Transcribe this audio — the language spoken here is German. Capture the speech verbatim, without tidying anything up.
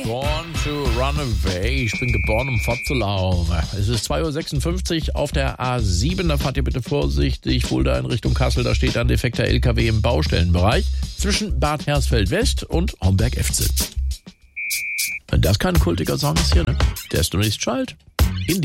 Born to Run Away. Ich bin geboren, um fortzulaufen. Es ist zwei Uhr sechsundfünfzig auf der A sieben. Da fahrt ihr bitte vorsichtig. Fulda in Richtung Kassel. Da steht ein defekter L K W im Baustellenbereich zwischen Bad Hersfeld West und Homberg-Efze. Wenn das kein kultiger Song ist hier, ne? Der ist demnächst schalt.